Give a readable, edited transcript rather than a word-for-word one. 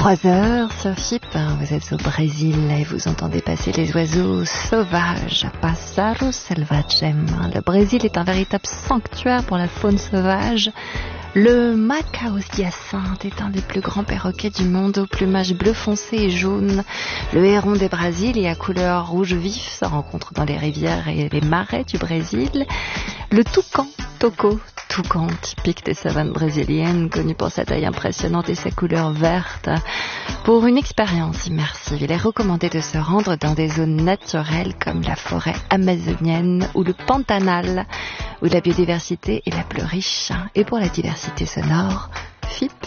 3 heures sur FIP, vous êtes au Brésil et vous entendez passer les oiseaux sauvages, Pássaro Selvagem. Le Brésil est un véritable sanctuaire pour la faune sauvage. Le Macaos d'hyacinthe est un des plus grands perroquets du monde au plumage bleu foncé et jaune. Le héron des Brasiles à couleur rouge vif se rencontre dans les rivières et les marais du Brésil. Le toucan, toucan typique des savanes brésiliennes, connu pour sa taille impressionnante et sa couleur verte. Pour une expérience immersive, il est recommandé de se rendre dans des zones naturelles comme la forêt amazonienne ou le Pantanal, où la biodiversité est la plus riche. Et pour la diversité sonore, FIP